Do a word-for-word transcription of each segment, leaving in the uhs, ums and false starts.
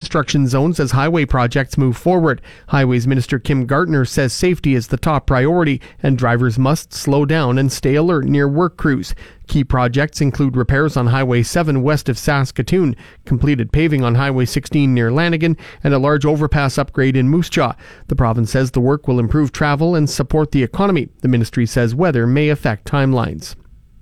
construction zones as highway projects move forward. Highways Minister Kim Gardner says safety is the top priority and drivers must slow down and stay alert near work crews. Key projects include repairs on Highway seven west of Saskatoon, completed paving on Highway sixteen near Lanigan, and a large overpass upgrade in Moose Jaw. The province says the work will improve travel and support the economy. The ministry says weather may affect timelines.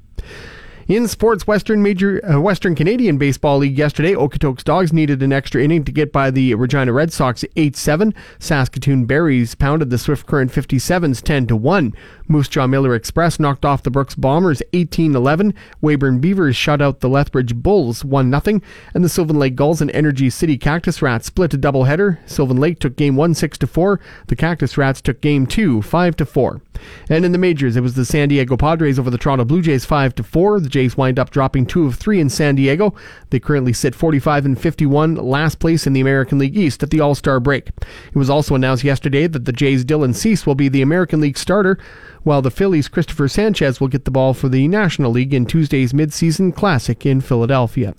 In sports, Western Major uh, Western Canadian Baseball League yesterday, Okotoks Dogs needed an extra inning to get by the Regina Red Sox eight seven. Saskatoon Berries pounded the Swift Current fifty-sevens ten to one. Moose Jaw Miller Express knocked off the Brooks Bombers eighteen eleven. Weyburn Beavers shut out the Lethbridge Bulls one nothing. And the Sylvan Lake Gulls and Energy City Cactus Rats split a doubleheader. Sylvan Lake took game one six to four. The Cactus Rats took game two five to four. And in the majors, it was the San Diego Padres over the Toronto Blue Jays five to four. The Jays wind up dropping two of three in San Diego. They currently sit forty-five and fifty-one, last place in the American League East at the All-Star break. It was also announced yesterday that the Jays' Dylan Cease will be the American League starter, while the Phillies' Christopher Sanchez will get the ball for the National League in Tuesday's mid-season classic in Philadelphia.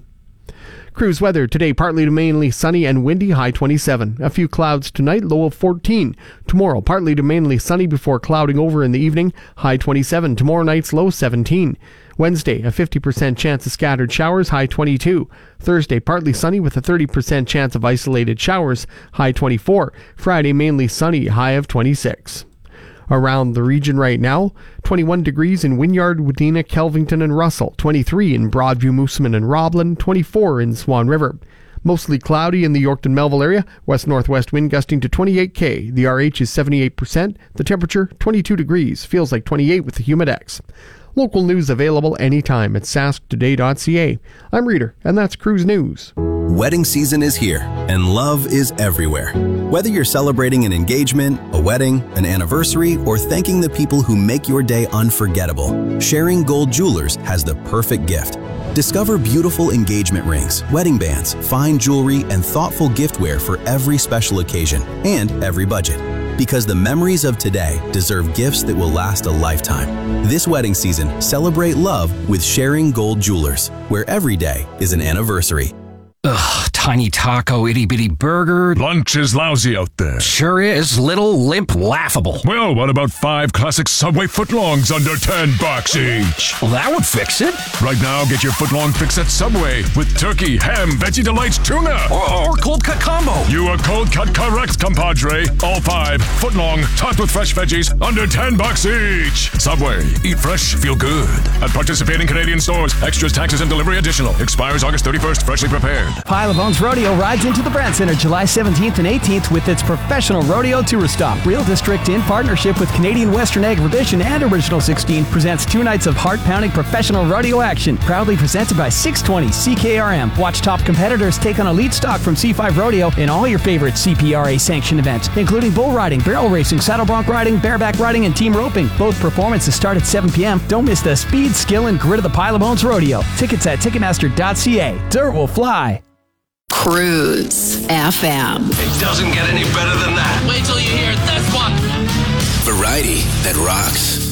Cruise weather today, partly to mainly sunny and windy, high twenty-seven. A few clouds tonight, low of fourteen. Tomorrow, partly to mainly sunny before clouding over in the evening, high twenty-seven. Tomorrow night's low seventeen. Wednesday, a fifty percent chance of scattered showers, high twenty-two. Thursday, partly sunny with a thirty percent chance of isolated showers, high twenty-four. Friday, mainly sunny, high of twenty-six. Around the region right now, twenty-one degrees in Wynyard, Wadena, Kelvington, and Russell, twenty-three in Broadview, Moosomin, and Roblin, twenty-four in Swan River. Mostly cloudy in the Yorkton-Melville area, west-northwest wind gusting to twenty-eight K. The R H is seventy-eight percent, the temperature twenty-two degrees, feels like twenty-eight with the Humidex. Local news available anytime at sask today dot c a. I'm Reader, and that's Cruise News. Wedding season is here, and love is everywhere. Whether you're celebrating an engagement, a wedding, an anniversary, or thanking the people who make your day unforgettable, Sharing Gold Jewelers has the perfect gift. Discover beautiful engagement rings, wedding bands, fine jewelry, and thoughtful giftware for every special occasion and every budget. Because the memories of today deserve gifts that will last a lifetime. This wedding season, celebrate love with Sharing Gold Jewelers, where every day is an anniversary. Ugh, tiny taco, itty-bitty burger. Lunch is lousy out there. Sure is. Little, limp, laughable. Well, what about five classic Subway footlongs under ten bucks each? Well, that would fix it. Right now, get your footlong fix at Subway with turkey, ham, veggie delights, tuna. Or, or cold cut combo. You are cold cut correct, compadre. All five, footlong, topped with fresh veggies, under ten bucks each. Subway, eat fresh, feel good. At participating Canadian stores, extras, taxes, and delivery additional. Expires August thirty-first, freshly prepared. Pile of Bones Rodeo rides into the Brand Center July seventeenth and eighteenth with its professional rodeo tour stop. Real District, in partnership with Canadian Western Agribition and Original sixteen, presents two nights of heart-pounding professional rodeo action. Proudly presented by six twenty C K R M. Watch top competitors take on elite stock from C five Rodeo in all your favorite C P R A-sanctioned events, including bull riding, barrel racing, saddle bronc riding, bareback riding, and team roping. Both performances start at seven p.m. Don't miss the speed, skill, and grit of the Pile of Bones Rodeo. Tickets at ticketmaster dot c a. Dirt will fly. Cruise F M. It doesn't get any better than that. Wait till you hear this one. Variety that rocks.